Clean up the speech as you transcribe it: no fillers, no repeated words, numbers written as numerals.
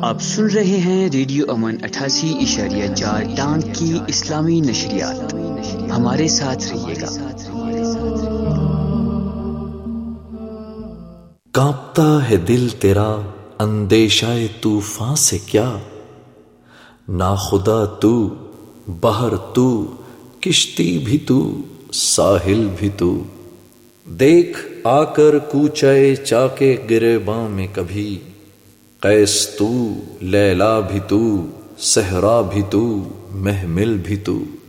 आप सुन रहे हैं रेडियो अमन 88.4 टांग की इस्लामी नशरियात। हमारे साथ रहिएगा। कांपता है दिल तेरा अंदेशाए तूफान से क्या, ना खुदा तू, बहर तू, किश्ती भी तू, साहिल भी तू। देख आकर कूचाए चाके गिरेबां में कभी, कैस तू, लैला भी तू, सहरा भी तू, महमिल भी तू।